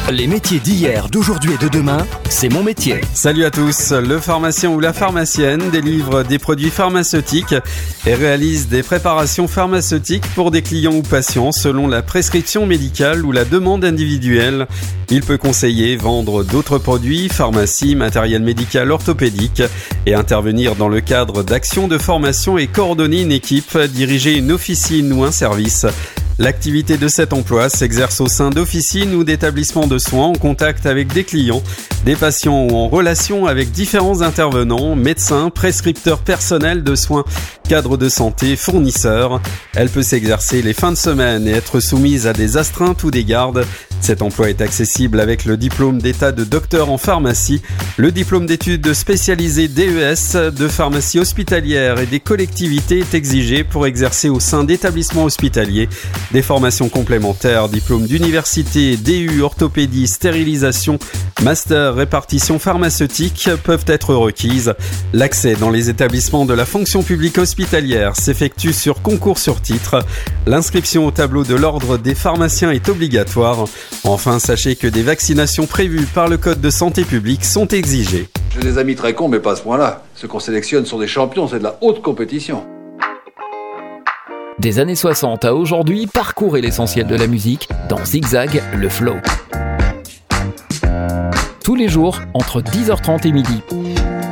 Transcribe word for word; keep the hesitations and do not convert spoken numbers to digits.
Les métiers d'hier, d'aujourd'hui et de demain, c'est mon métier. Salut à tous, le pharmacien ou la pharmacienne délivre des produits pharmaceutiques et réalise des préparations pharmaceutiques pour des clients ou patients selon la prescription médicale ou la demande individuelle. Il peut conseiller, vendre d'autres produits, pharmacie, matériel médical orthopédique et intervenir dans le cadre d'actions de formation et coordonner une équipe, diriger une officine ou un service. L'activité de cet emploi s'exerce au sein d'officines ou d'établissements de soins en contact avec des clients, des patients ou en relation avec différents intervenants, médecins, prescripteurs personnels de soins, cadres de santé, fournisseurs. Elle peut s'exercer les fins de semaine et être soumise à des astreintes ou des gardes. Cet emploi est accessible avec le diplôme d'état de docteur en pharmacie, le diplôme d'études spécialisées D E S de pharmacie hospitalière et des collectivités est exigé pour exercer au sein d'établissements hospitaliers. Des formations complémentaires, diplôme d'université, D U, orthopédie, stérilisation, master, répartition pharmaceutique peuvent être requises. L'accès dans les établissements de la fonction publique hospitalière s'effectue sur concours sur titre. L'inscription au tableau de l'ordre des pharmaciens est obligatoire. Enfin, sachez que des vaccinations prévues par le Code de santé publique sont exigées. J'ai des amis très cons, mais pas à ce point-là. Ceux qu'on sélectionne sont des champions, c'est de la haute compétition. Des années soixante à aujourd'hui, parcourez l'essentiel de la musique dans Zigzag, le flow. Tous les jours, entre dix heures trente et midi.